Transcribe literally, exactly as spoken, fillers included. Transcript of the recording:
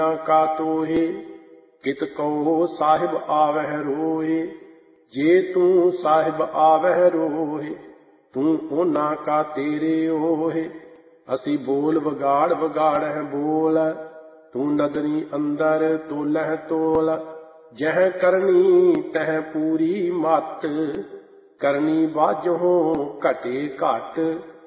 का तोहे कित कहो साहिब आवह रोए। जे तू साहिब आवह रोए तू ओना का तेरे ओहे। असी बोल बगाड़ बगाड़ह बोल तू नदरी अंदर तोलह तोल। जह करनी तह पूरी मत करनी बाजहो घटे घट।